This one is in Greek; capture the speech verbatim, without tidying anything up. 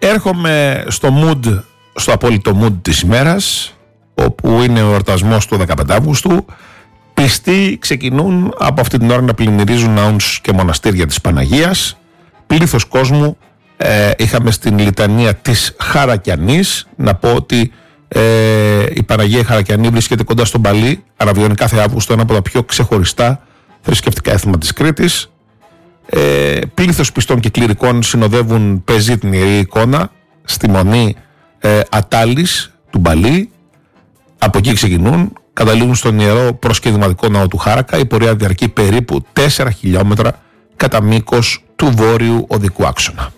Έρχομαι στο mood, στο απόλυτο mood της ημέρας, όπου είναι ο εορτασμός του δεκαπέντε Αυγούστου. Πιστοί ξεκινούν από αυτή την ώρα να πλημμυρίζουν ναούς και μοναστήρια της Παναγίας. Πλήθος κόσμου ε, είχαμε στην λιτανία της Χαρακιανής. Να πω ότι ε, η Παναγία Χαρακιανή βρίσκεται κοντά στον Παλί, αναβιώνει κάθε Αύγουστο ένα από τα πιο ξεχωριστά θρησκευτικά έθιμα της Κρήτης. Ε, πλήθος πιστών και κληρικών συνοδεύουν πεζή την Ιερή Εικόνα στη μονή ε, Ατάλης του Μπαλί. Από εκεί ξεκινούν, καταλήγουν στον ιερό προσκυνηματικό ναό του Χάρακα. Η πορεία διαρκεί περίπου τέσσερα χιλιόμετρα κατά μήκος του βόρειου οδικού άξονα.